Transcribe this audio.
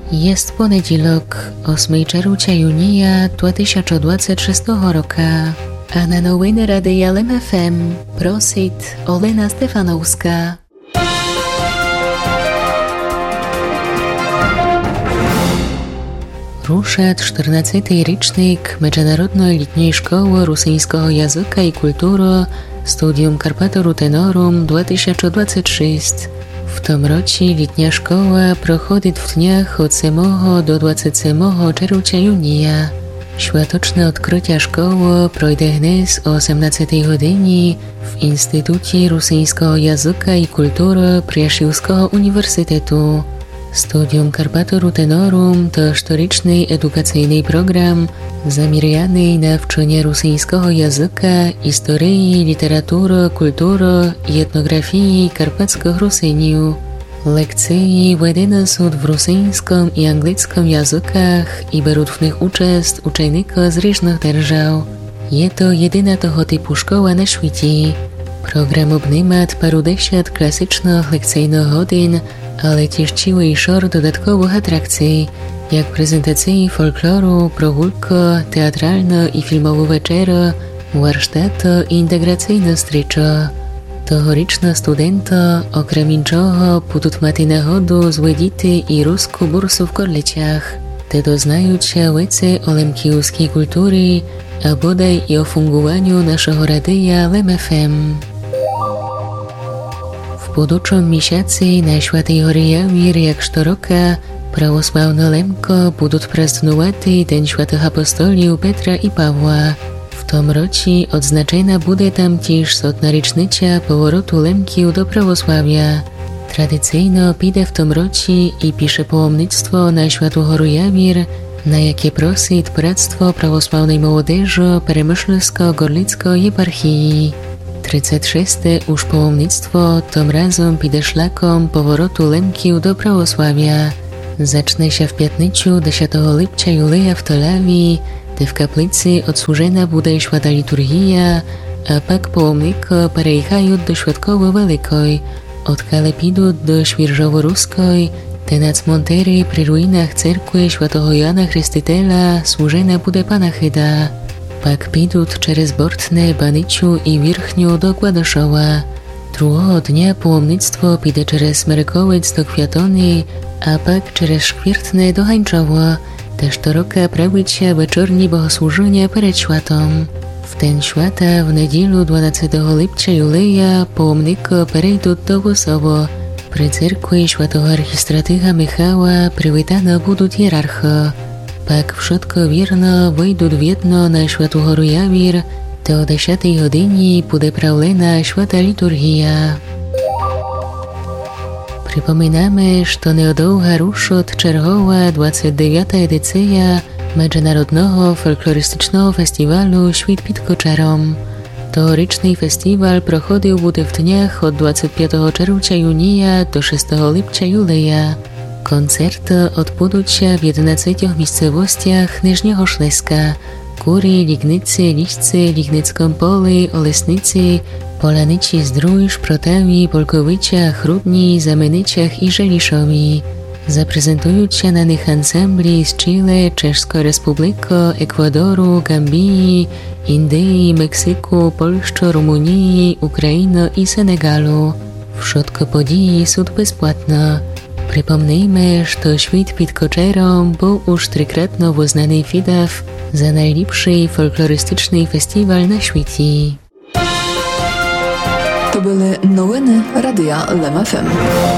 Jest poniedziałek, 8 czerwca junia 2026 roku, a na nowiny Radia LEM FM prosi Olena Stefanowska. Rusza 14. rocznik Międzynarodnej Letniej Szkoły Rosyjskiego Języka i Kultury Studium Carpathia Tenorum 2026. W tym roku letnia szkoła prochodzi w dniach od 7 do 27 czerwca junia. Światoczne odkrycie szkoły projdzie dnes o 18 godzinie w Instytucie Rosyjskiego Języka i Kultury Przyjaciółskiego Uniwersytetu. Studium Carpathia Tenorum to historyczny edukacyjny program zamierzony na wczenie rosyjskiego języka, historii, literatury, kultury i etnografii karpackich Rosynów. Lekcje wydane są w rosyjskim i angielskim językach i biorą w nich uczest uczenicy z różnych держав. Jest to jedyna tego typu szkoła na świecie. Program obejmuje parudziesiąt klasycznych lekcyjnych godzin, ale też cały szereg dodatkowych atrakcji, jak prezentacje folkloru, progrulki, teatralne i filmowe wieczery, warsztaty i integracyjne strycze. Tegoroczne studenty, okrem innego, będą mieć nagrodę zwiedzić i ruską bursę w kolleciach, te doznają się wiedzy o lemkijowskiej kultury, a bodaj i o fungowaniu naszego radia LEM FM. W budoucym miesiącu na Świętej Gory Jawir, jak co roku, prawosławne Lemko będą praznować Dzień Świętych Apostoliów Petra i Pawła. W tym roku odznaczona będzie tam też 100. rocznica powrotu Lemkiów do prawosławia. Tradycyjnie pójdzie w tym roku i pisze pałomnictwo na Świętą Gorę Jawir, na jakie prosi Bractwo Prawosławnej Młodzieży Peremyślsko-Gorlickiej Eparchii. 36. już pałomnictwo tym razem pójdzie szlakom powrotu Lemkiów do prawosławia. Zacznie się w piątnicę 10 lipca Juleja w Tolawi, gdzie w kaplicy odsłużona będzie święta liturgia, a pak pałomniki przejechają do Świadkowej Wielkiej, odkale pójdą do Świerżowo-Ruskiej, gdzie na cmentarzu przy ruinach cerkwi świętego Jana Chrzciciela służona będzie panachyda. Pak pójdą przez Bortne, Baniczu i Wierchniu do Gładyszowa. Drugiego dnia pałomnictwo pójdzie przez Marykowiec do Kwiatony, a pak przez Szkwiertne do Hańczowa, też to roku prawić się wieczornie bogosłużenia przed światą. W ten świata w niedzielę 12 lipca Juleja pałomniki przejdą do Łosowo. Przy cerkwi świętego archistratycha Michała przywitane będą hierarchy. Pak wszystko wierno wejdą w jedno na Świętą Gorę Jawir, to o 10 godzinie będzie prawlena święta liturgia. Przypominamy, że niedługo ruszy czerwowa 29. edycja Międzynarodnego Folklorystycznego Festiwalu Świt pod Koczarom. Tegoroczny festiwal prochodził będzie w dniach od 25 czerwca junia do 6 lipca juleja. Koncerty odbędą się w 11 miejscowościach Niżniego Śląska: Kury, Lignicy, Liszcy, Lignickim Pole, Olesnicy, Polanyci, Zdrój, Szprotawi, Polkowicia, Chrudni, Zamynyciach i Żeliszowi. Zaprezentują się na nich ansambli z Chile, Czeszskiej Republiki, Ekwadoru, Gambii, Indii, Meksyku, Polski, Rumunii, Ukrainy i Senegalu. Wszystkie podії są bezpłatne. Przypomnijmy, że Świt pod Koczerą był już trójkrotnie uznany FIDAF za najlepszy folklorystyczny festiwal na świecie. To były nowiny Radia LEM FM.